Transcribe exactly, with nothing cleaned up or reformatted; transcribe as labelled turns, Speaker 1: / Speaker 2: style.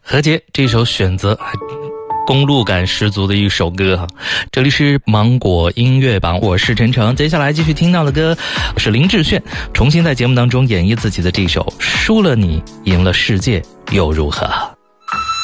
Speaker 1: 何洁这首选择公路感十足的一首歌哈。这里是芒果音乐榜，我是陈诚。接下来继续听到的歌是林志炫重新在节目当中演绎自己的这首《输了你赢了世界又如何》。